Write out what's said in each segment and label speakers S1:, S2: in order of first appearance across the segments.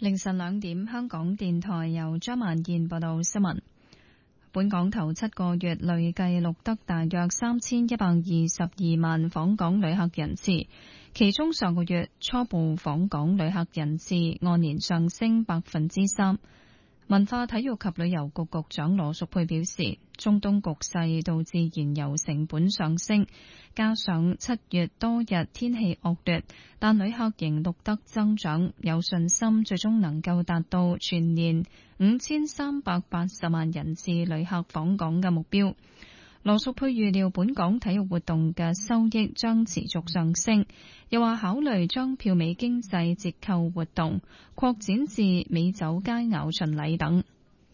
S1: 凌晨2點，香港電台由張萬燕報道新聞。本港頭7個月累計錄得大約3122萬訪港旅客人次，其中上個月初步訪港旅客人次按年上升3%。文化體育及旅遊局局長羅淑佩表示，中東局勢導致燃油成本上升，加上7月多日天氣惡劣，但旅客仍錄得增長，有信心最終能夠達到全年5380萬人次旅客訪港嘅目標。羅淑佩預料本港體育活動嘅收益將持續上升，又話考慮將票美經濟折扣活動擴展至美酒佳餚巡禮等。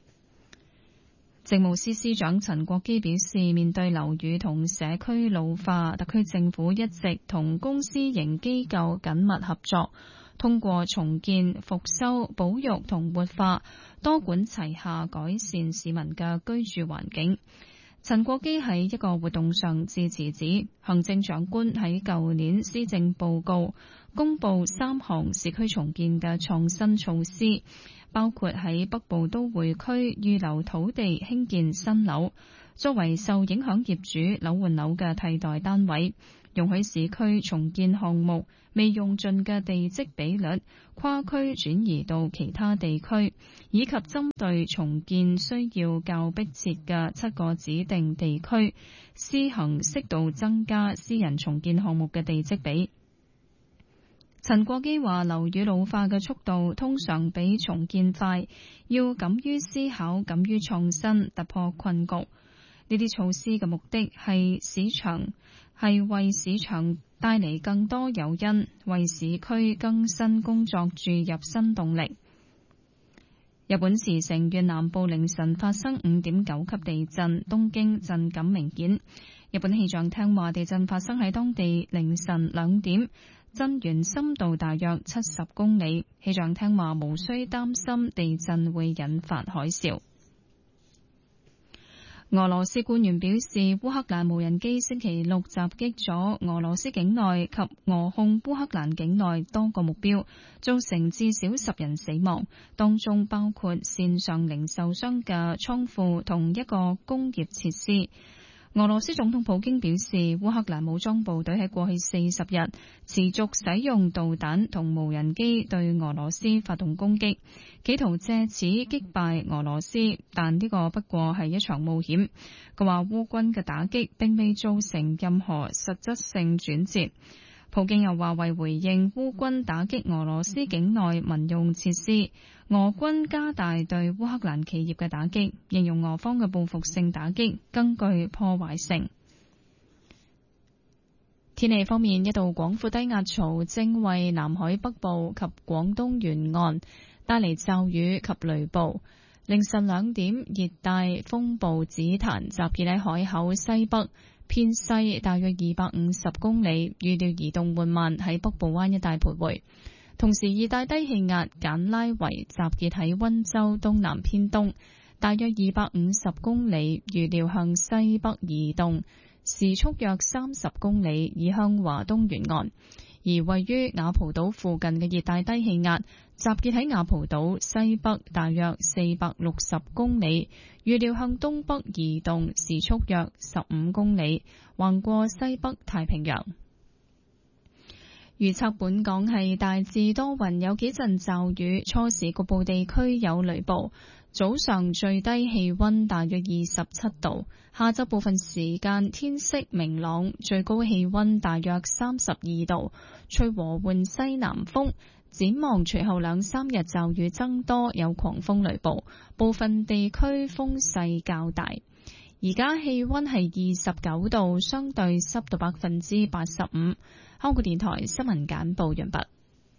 S1: 政務司司長陳國基表示，面對樓宇同社區老化，特區政府一直同公私營機構緊密合作，通過重建、復修、保育同活化，多管齊下改善市民嘅居住環境。陳國基喺一個活動上致辭指，行政長官喺舊年施政報告公布3項市區重建嘅創新措施，包括喺北部都會區預留土地興建新樓，作為受影響業主樓換樓嘅替代單位，容許市區重建項目未用盡嘅地積比率跨區轉移到其他地區，以及針對重建需要較迫切嘅7個指定地區，施行適度增加私人重建項目嘅地積比。陳國基話，樓宇老化嘅速度通常比重建快，要敢於思考、敢於創新，突破困局。呢啲措施嘅目的係為市場帶嚟更多誘因，為市區更新工作注入新動力。日本茨城縣南部凌晨發生5.9級地震，東京震感明顯。日本氣象廳話，地震發生喺當地凌晨2點，震源深度大約70公里。氣象廳話，無需擔心地震會引發海嘯。俄羅斯官員表示，烏克蘭無人機星期六襲擊咗俄羅斯境內及俄控烏克蘭境內多個目標，造成至少10人死亡，當中包括線上零售商嘅倉庫同一個工業設施。俄羅斯總統普京表示，烏克蘭武裝部隊喺過去40日持續使用導彈同無人機對俄羅斯發動攻擊，企圖借此擊敗俄羅斯，但呢個不過係一場冒險。佢話烏軍嘅打擊並未造成任何實質性轉折。普京又話，為回應烏軍打擊俄羅斯境內民用設施，俄軍加大對烏克蘭企業嘅打擊，形容俄方嘅報復性打擊更具破壞性。天氣方面，一道廣闊低壓槽正為南海北部及廣東沿岸帶嚟驟雨及雷暴。凌晨2點，熱帶風暴紫檀集結喺海口西北偏西大約250公里，預料移動緩慢喺北部灣一帶徘徊。同時，熱帶低氣壓簡拉維集結喺溫州東南偏東大約250公里，預料向西北移動，時速約30公里，移向華東沿岸。而位於雅蒲島附近嘅熱帶低氣壓集結喺雅蒲島西北大約460公里，預料向東北移動，時速約15公里，橫過西北太平洋。預測本港係大致多雲，有幾陣驟雨，初時局部地區有雷暴。早上最低氣溫大約27度，下晝部分時間天色明朗，最高氣溫大約32度，吹和緩西南風。展望隨後2-3日驟雨增多，有狂風雷暴，部分地區風勢較大。而家氣溫係29度，相對濕度85%。香港電台新聞簡報完畢。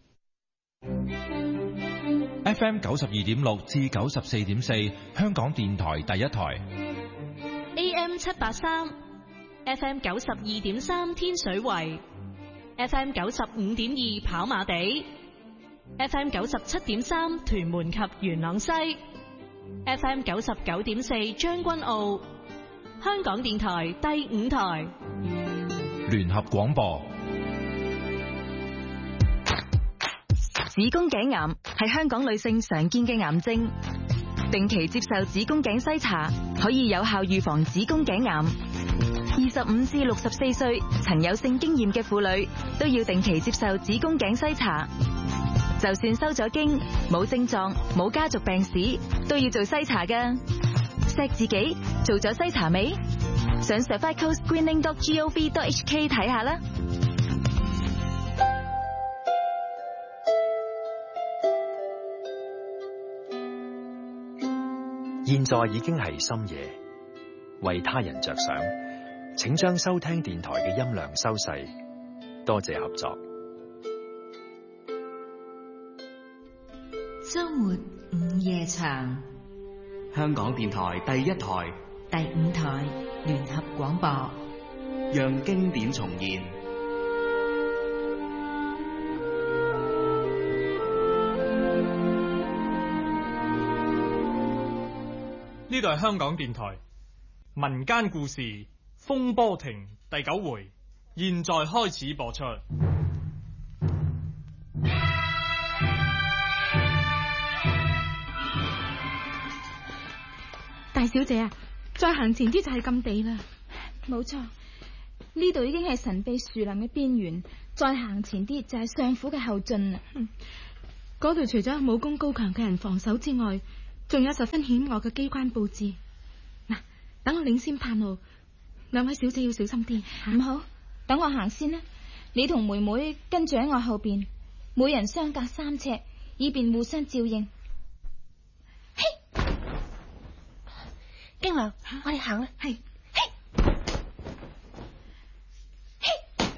S2: FM 92.6至94.4，香港電台第一台。
S3: AM 783 ，FM 92.3天水圍，FM 95.2跑馬地，FM 97.3屯門及元朗西，FM 99.4將軍澳。香港電台第5台
S2: 聯合廣播。
S4: 子宮頸癌係香港女性常見嘅癌症，定期接受子宮頸篩查可以有效預防子宮頸癌。25至64歲曾有性經驗嘅婦女都要定期接受子宮頸篩查，就算收咗經、冇症狀、冇家族病史，都要做篩查㗎。錫自己做咗篩查未？上 cervicalscreening.gov.hk 睇下啦。
S5: 現在已經係深夜，為他人着想，請將收聽電台嘅音量收細，多謝合作。
S6: 周末午夜場，
S7: 香港電台第一台、
S6: 第5台聯合廣播，
S7: 讓經典重現。
S8: 呢度係香港電台民間故事《風波亭》第9回，現在開始播出。
S9: 大小姐啊，再行前啲就係禁地啦。
S10: 冇錯，呢度已經係神秘樹林嘅邊緣，再行前啲就係相府嘅後進啦。
S9: 嗰度除咗武功高強嘅人防守之外，仲有十分險惡嘅機關佈置。嗱，等我領先探路，兩位小姐要小心啲。
S10: 唔好，等我行先啦。你同妹妹跟住喺我後邊，每人相隔3尺，以便互相照應。嘿，
S11: 經娘，我哋行啦。
S10: 係，嘿，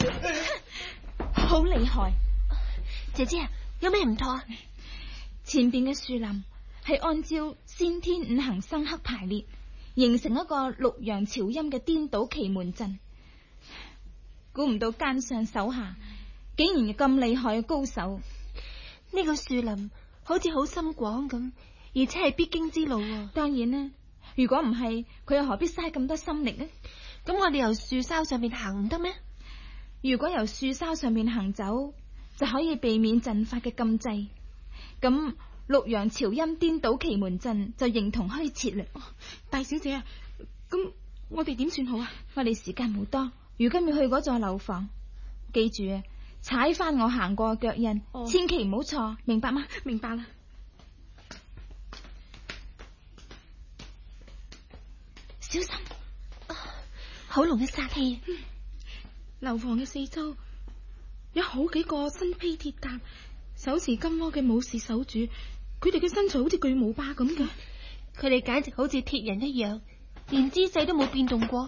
S10: 好厲害！
S11: 姐姐啊，有咩唔妥啊？
S10: 前邊嘅樹林係按照先天5行生剋排列，形成一個六陽朝陰嘅顛倒奇門陣。估唔到奸上手下竟然咁厲害嘅高手。
S11: 呢個樹林好似好深廣咁，而且係必經之路啊。
S10: 當然啦，如果唔係，佢又何必嘥咁多心力呢？
S11: 咁我哋由樹梢上面行唔得咩？
S10: 如果由樹梢上面行走，就可以避免陣法嘅禁制。咁六陽朝陰顛倒奇門陣就形同虛設啦。
S9: 大小姐啊，咁我哋點算好啊？
S10: 我哋時間冇多，如今要去嗰座樓房，記住啊，踩翻我行過嘅腳印，千祈唔好錯，明白嗎？
S9: 明白啦。
S10: 小心，
S11: 好濃嘅殺氣。
S9: 樓房嘅四周有好幾個身披鐵甲、手持金戈嘅武士守住，佢哋嘅身材好似巨無霸咁嘅。
S11: 佢哋簡直好似鐵人一樣，連姿勢都冇變動過。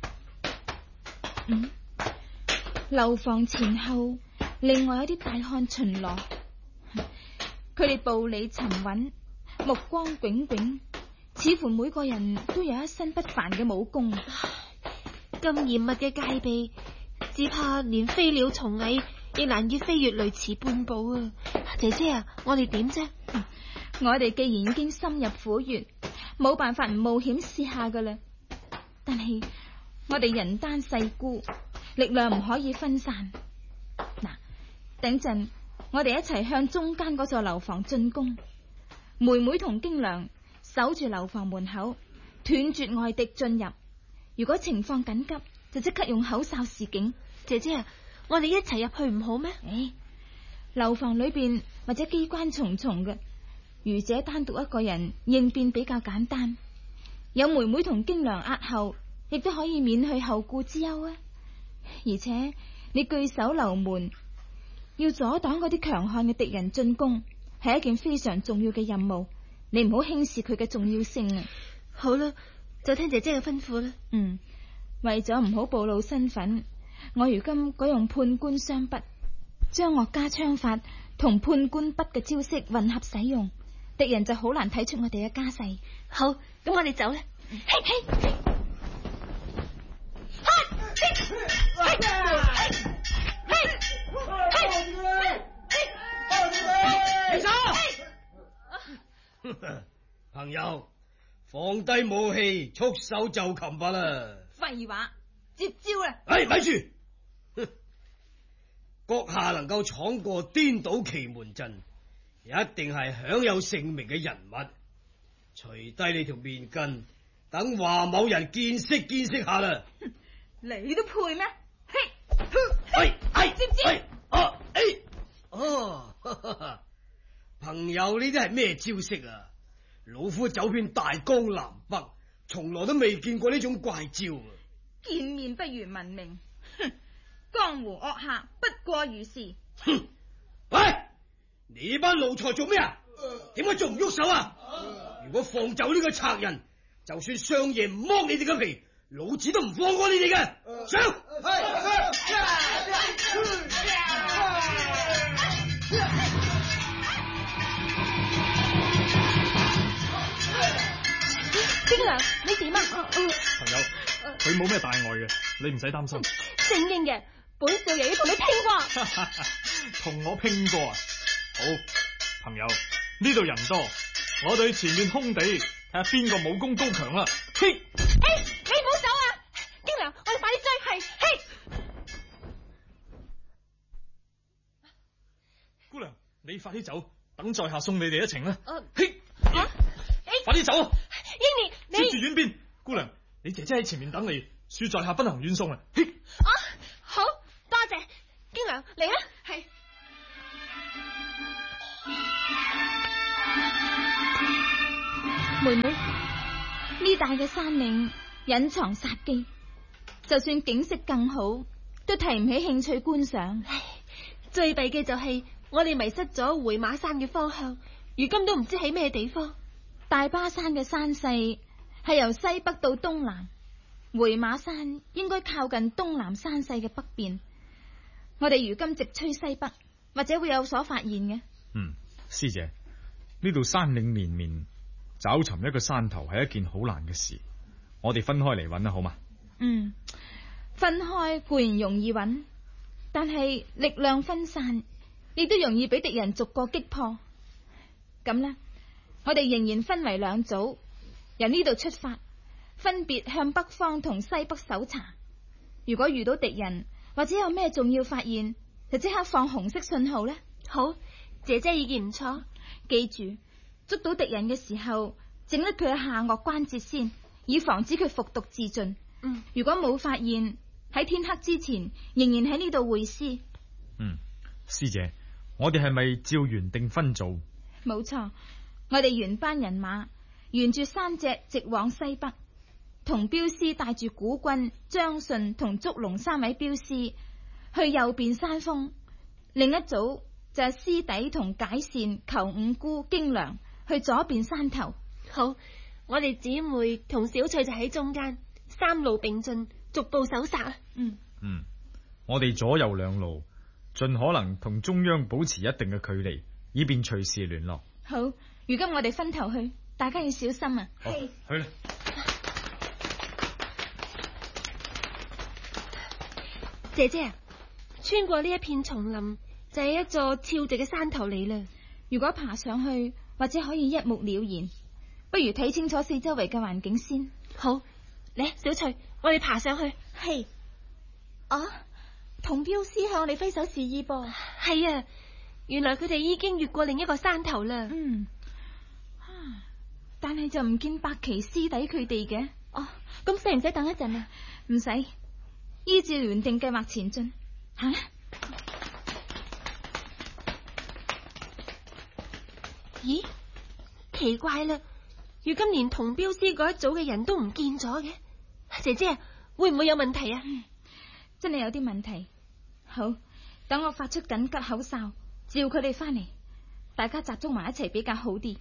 S10: 樓房前後另外有啲大漢巡邏，佢哋步履沉穩，目光炯炯，似乎每個人都有一身不凡嘅武功。
S11: 咁嚴密嘅戒備，只怕連飛鳥蟲蟻亦難以飛越雷池半步啊！姐姐啊，我哋點啫？
S10: 我哋既然已經深入虎穴，冇辦法唔冒險試下噶啦。但係我哋人單勢孤，力量唔可以分散。嗱，等陣我哋一齊向中間嗰座樓房進攻。妹妹同京娘守住樓房門口，斷絕外敵進入。如果情況緊急，就即刻用口哨示警。
S11: 姐姐啊，我哋一齊入去唔好咩？
S10: 樓房裏邊或者機關重重嘅，愚者單獨一個人應變比較簡單。有妹妹同京娘壓後，亦都可以免去後顧之憂啊！而且你據守樓門，要阻擋嗰啲強悍嘅敵人進攻，係一件非常重要嘅任務。你唔好輕視佢嘅重要性啊！
S11: 好啦，就聽姐姐嘅吩咐啦。
S10: 為咗唔好暴露身份，我如今改用判官雙筆，將岳家槍法同判官筆嘅招式混合使用，敵人就好難睇出我哋嘅家世。
S11: 好，咁我哋走啦。
S12: 朋友，放低武器，束手就擒吧啦！
S10: 廢話，接招啦！
S12: 咪住！閣下能夠闖過顛倒奇門陣， 一定係享有盛名嘅人物。除低你條面巾，等華某人見識下啦。
S10: 你都配咩？
S12: 知唔知？朋友呢啲係咩招式啊？老夫走遍大江南北，從來都未見過呢種怪招啊！
S10: 見面不如聞名，江湖惡客不過如是。
S12: 哼！喂，你班奴才做咩啊？點解仲唔喐手啊？如果放走呢個賊人，就算相爺唔剝你哋嘅皮，老子都唔放過你哋嘅。上！
S11: 丁良，你點啊？
S8: 朋友，佢冇咩大礙嘅，你唔使擔心。
S11: 正經嘅，本少爺要同你拼過。
S8: 同我拼過啊？好，朋友，呢度人多，我哋前面空地，睇下邊個武功高強啦。嘿，
S11: 你唔好走啊！丁良，我哋快啲追。嘿，
S8: 姑娘，你快啲走，等在下送你哋一程啦。
S11: 嘿，
S8: 快啲走啊！
S11: 英年，你
S8: 接住遠邊，姑娘，你姐姐喺前面等你，恕在下不能遠送啦。嘿，
S11: 好多謝，丁良嚟啦。係。
S10: 妹妹，呢帶嘅山嶺隱藏殺機，就算景色更好，都提唔起興趣觀賞。
S11: 最弊嘅就係我哋迷失咗回馬山嘅方向，如今都唔知喺咩地方。
S10: 大巴山嘅山勢係由西北到東南，回馬山應該靠近東南山勢嘅北邊。我哋如今直吹西北，或者會有所發現嘅。
S13: 師姐，呢度山嶺連綿，找尋一個山頭係一件好難嘅事。我哋分開嚟揾啦，好嘛？
S10: 分開固然容易揾，但係力量分散，亦都容易俾敵人逐個擊破。咁呢，我哋仍然分為兩組，由呢度出發，分別向北方同西北搜查。如果遇到敵人或者有咩重要發現，就即刻放紅色信號呢。
S11: 好，姐姐意見唔錯。
S10: 記住，捉到敵人嘅時候，整甩佢嘅下顎關節先，以防止佢服毒自盡。如果冇發現，喺天黑之前仍然喺呢度會師。
S13: 師姐，我哋係咪照原定分組？
S10: 冇錯，我哋原班人馬沿住山脊直往西北，同鏢師帶住古軍、張順同祝龍3位鏢師去右邊山峰，另一組就係師弟同解善、求五姑、京良去左邊山頭。
S11: 好，我哋姊妹同小翠就喺中間，三路並進，逐步搜殺。
S13: 我哋左右兩路，盡可能同中央保持一定嘅距離，以便隨時聯絡。
S10: 好，如今我哋分頭去，大家要小心啊！
S13: 好，去啦。
S11: 姐姐啊，穿過呢一片叢林就係一座峭直嘅山頭嚟啦。
S10: 如果爬上去，或者可以一目了然，不如睇清楚四周圍嘅環境先。
S11: 好，嚟，小翠，我哋爬上去。
S10: 係。同鏢師向我哋揮手示意噃。
S11: 係啊，原來佢哋已經越過另一個山頭啦。
S10: 但係就唔見白旗師弟佢哋嘅。咁使唔使等一陣啊？唔使，依照原定計劃前進。行啦。
S11: 咦，奇怪啦，如今連同鏢師嗰一組嘅人都唔見咗嘅。姐姐，會唔會有問題啊？
S10: 真係有啲問題。好，等我發出緊急口哨，召佢哋翻嚟，大家集中埋一齊比較好啲。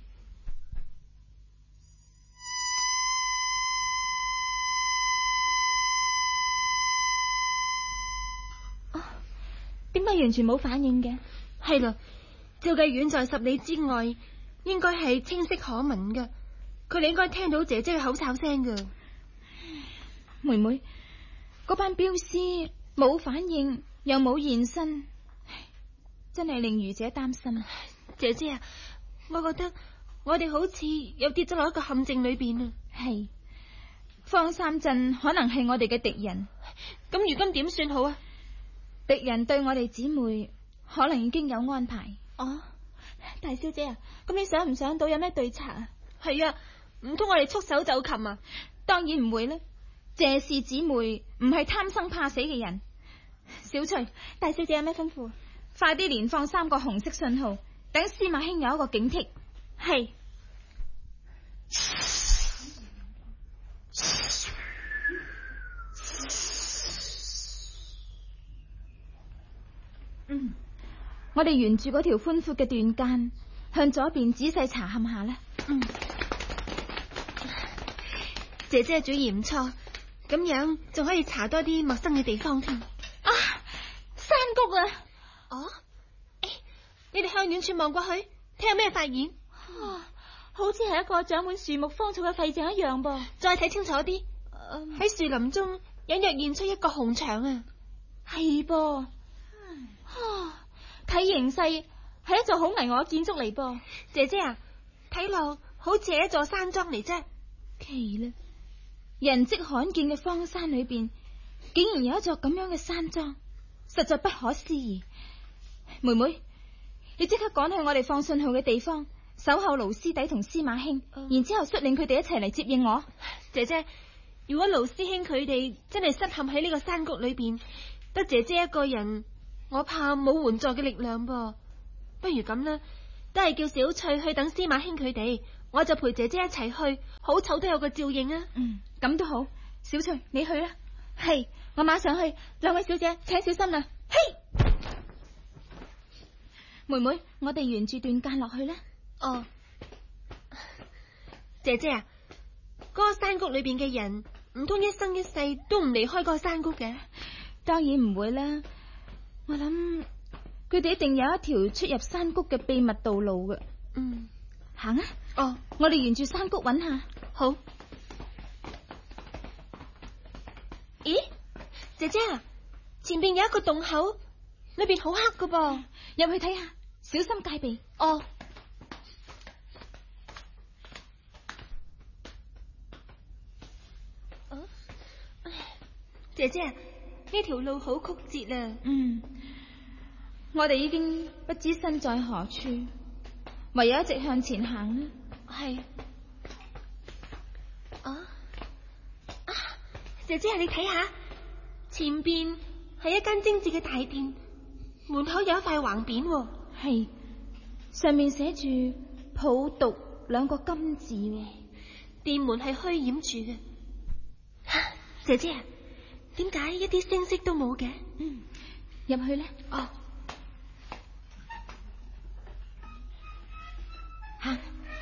S10: 點解完全冇反應嘅？
S11: 係啦，照計遠在10里之外，應該係清晰可聞嘅。佢哋應該聽到姐姐嘅口哨聲嘅。
S10: 妹妹，嗰班鏢師冇反應，又冇現身，真係令愚者擔心。
S11: 姐姐啊，我覺得我哋好似又跌咗落一個陷阱裏邊啊。
S10: 係，方三鎮可能係我哋嘅敵人。
S11: 咁如今點算好啊？
S10: 敵人對我哋姊妹可能已經有安排。 大小姐啊，咁你想唔想到有咩對策啊？
S11: 係啊，唔通我哋束手就擒啊？
S10: 當然唔會啦。謝氏姊妹唔係貪生怕死嘅人。小翠，大小姐有咩吩咐？快啲連放3個紅色信號，等司馬卿有一個警惕。係。我哋沿住嗰條寬闊嘅斷間，向左邊仔細查勘下啦。
S11: 姐姐嘅主意唔錯，咁樣仲可以查多啲陌生嘅地方添。
S10: 啊，山谷啊！
S11: 哦，你哋向遠處望過去，睇有咩發現？
S10: 好似係一個長滿樹木荒草嘅廢井一樣噃。
S11: 再睇清楚啲，喺樹林中隱約現出一個紅牆啊！
S10: 係噃。睇形勢係一座好危險嘅建築嚟噃。
S11: 姐姐啊，睇落好似係一座山莊嚟啫。
S10: 奇啦，人跡罕見嘅荒山裏邊，竟然有一座咁樣嘅山莊，實在不可思議。妹妹，你即刻趕去我哋放信號嘅地方，守候盧師弟同司馬卿，然之後率領佢哋一齊嚟接應我。
S11: 姐姐，如果盧師兄佢哋真係失陷喺呢個山谷裏邊，得姐姐一個人，我怕冇援助嘅力量噃。不如咁啦，都係叫小翠去等司馬卿佢哋，我就陪姐姐一齊去，好醜都有個照應啊。
S10: 咁都好。小翠，你去啦。係，我馬上去。兩位小姐請小心啦。嘿，妹妹，我哋沿住斷間落去啦。
S11: 哦，姐姐啊，嗰個山谷裏邊嘅人唔通一生一世都唔離開嗰個山谷嘅？
S10: 當然唔會啦。我諗佢哋一定有一條出入山谷嘅秘密道路嘅。行啊！
S11: 哦，
S10: 我哋沿住山谷揾下。
S11: 好。咦，姐姐啊，前邊有一個洞口，裏邊好黑噶噃，
S10: 入去睇下，小心戒備。
S11: 哦。姐姐啊，呢條路好曲折啊。
S10: 我哋已經不知身在何處，唯有一直向前行啦。
S11: 係。姐姐啊，你睇下，前邊係一間精緻嘅大殿，門口有一塊橫匾。
S10: 係，上面寫住普讀2個金字。
S11: 殿門係虛掩住嘅。姐姐啊，點解一啲聲息都冇嘅？
S10: 入去咧。
S11: 哦。
S10: 行。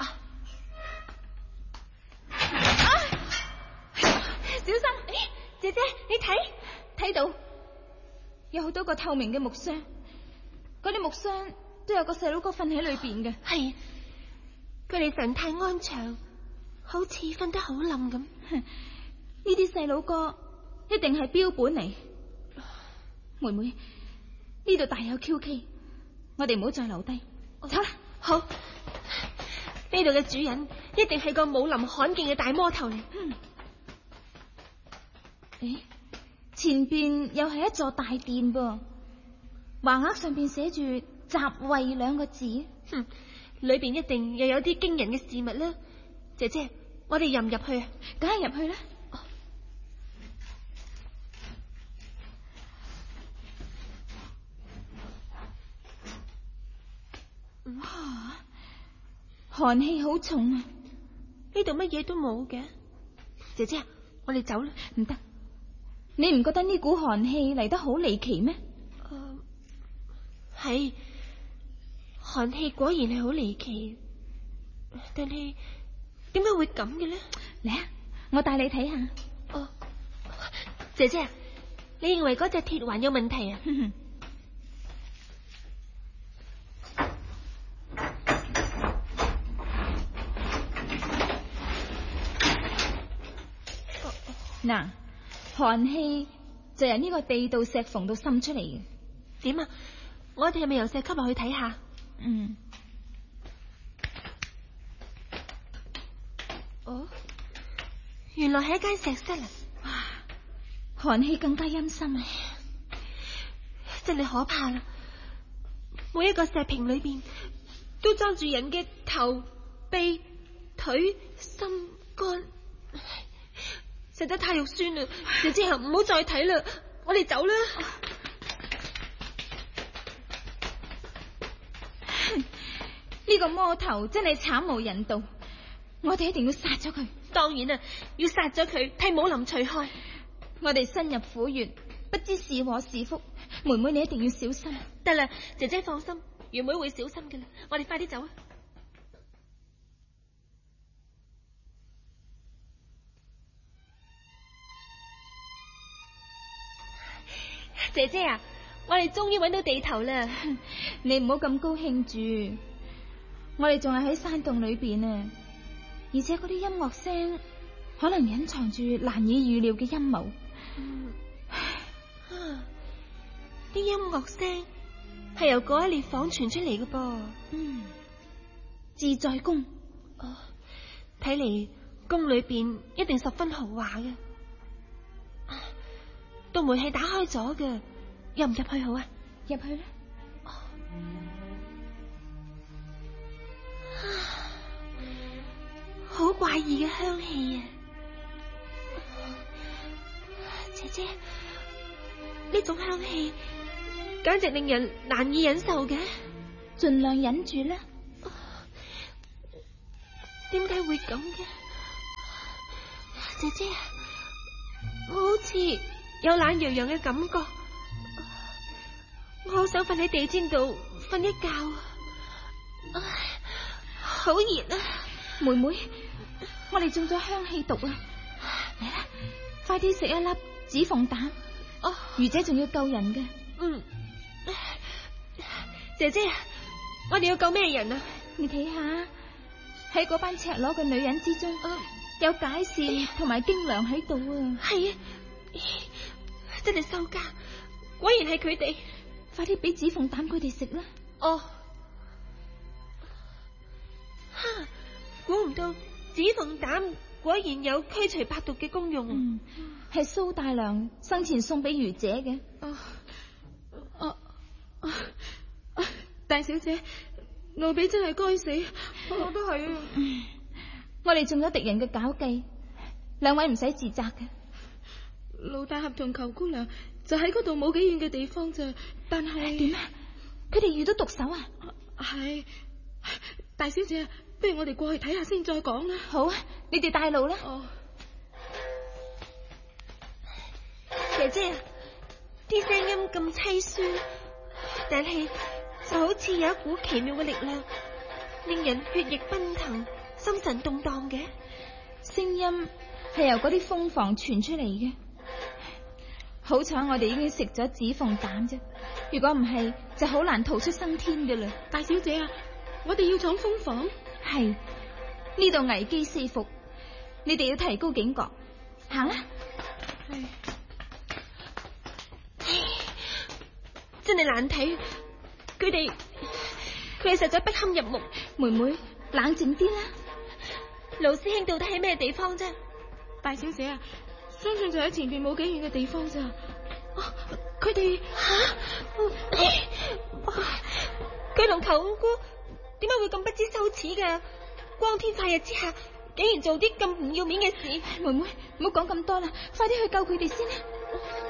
S10: 小心！
S11: 姐姐，你
S10: 睇到有好多個透明嘅木箱，嗰啲木箱都有個細佬哥瞓喺裏邊嘅。
S11: 係，佢哋神態安詳，好似瞓得好冧咁。
S10: 呢啲細佬哥一定係標本嚟。妹妹，呢度大有蹊蹺，我哋唔好再留低。走啦。
S11: 好，呢度嘅主人一定係個武林罕見嘅大魔頭嚟。
S10: 前邊又係一座大殿噃，橫額上邊寫住集惠2個字。
S11: 裏邊一定又有啲驚人嘅事物啦。姐姐，我哋入唔入去啊？
S10: 梗係入去啦。哇，寒氣好重啊！
S11: 呢度乜嘢都冇嘅。姐姐，我哋走啦。
S10: 唔得。你唔覺得呢股寒氣嚟得好離奇咩？
S11: 係，寒氣果然係好離奇，但係點解會咁嘅咧？
S10: 嚟啊，我帶你睇下。
S11: 哦，姐姐，你認為嗰隻鐵環有問題啊？
S10: 嗱。寒氣就由呢個地道石縫度滲出嚟嘅。
S11: 點啊？我哋係咪由石級落去睇下？哦，原來係一間石室啊！
S10: 哇，寒氣更加陰森啊！
S11: 真係可怕啦！每一個石坪裏邊都裝住人嘅頭、臂、腿、心、肝，實在太肉酸啦！姐姐唔好再睇啦，我哋走啦。
S10: 呢個魔頭真係慘無人道，我哋一定要殺咗佢。
S11: 當然啦，要殺咗佢，替武林除害。
S10: 我哋新入虎穴，不知是禍是福，妹妹你一定要小心。
S11: 得啦，姐姐放心，元妹會小心噶啦。我哋快啲走啊！姐姐啊，我哋終於揾到地頭啦！
S10: 你唔好咁高興住，我哋仲係喺山洞裏邊啊！而且嗰啲音樂聲可能隱藏住難以預料嘅陰謀。
S11: 啲音樂聲係由嗰一列房傳出嚟嘅噃。
S10: 自在宮。
S11: 睇嚟宮裏邊一定十分豪華嘅。道門係打開咗嘅，入唔入去好啊？
S10: 入去啦。
S11: 好怪異嘅香氣啊！姐姐，呢種香氣簡直令人難以忍受嘅。
S10: 盡量忍住啦。
S11: 點解會咁嘅？姐姐，我好似有懶洋洋嘅感覺，我好想瞓喺地氈度瞓一覺啊！好熱啊！
S10: 妹妹，我哋中咗香氣毒啊！嚟啦，快啲食一粒紫鳳膽。余姐仲要救人嘅。
S11: 姐姐，我哋要救咩人啊？
S10: 你睇下喺嗰班赤裸嘅女人之中，有解氏同埋京良喺度啊！
S11: 係啊，真係收家，果然係佢哋。
S10: 快啲俾紫鳳膽佢哋食啦！
S11: 估唔到紫鳳膽果然有驅除百毒嘅功用。
S10: 係蘇大娘生前送俾余姐嘅。
S9: 大小姐，奴婢真係該死，我都係啊。
S10: 我哋中咗敵人嘅詭計，兩位唔使自責嘅。
S9: 盧大俠同裘姑娘就喺嗰度冇幾遠嘅地方咋，但係
S10: 點啊？佢哋遇到毒手啊？
S9: 係，大小姐，不如我哋過去睇下先再講啦。
S10: 好啊，你哋帶路啦。
S11: 姐姐，啲聲音咁凄酸，但係就好似有一股奇妙嘅力量，令人血液奔騰、心神動盪嘅。
S10: 聲音係由嗰啲蜂房傳出嚟嘅。好彩我哋已經食咗紫鳳膽啫，如果唔係就好難逃出生天㗎啦。
S9: 大小姐啊，我哋要闖蜂房。
S10: 係，呢度危機四伏，你哋要提高警覺。行啦。
S11: 真係難睇，佢哋實在不堪入目。
S10: 妹妹冷靜啲啦。
S11: 盧師兄到底喺咩地方啫？
S9: 大小姐啊，相信就喺前邊冇幾遠嘅地方咋。佢哋
S11: 佢同裘五姑點解會咁不知羞恥嘅？光天化日之下，竟然做啲咁唔要面嘅事。
S10: 妹妹唔好講咁多啦，快啲去救佢哋先啦。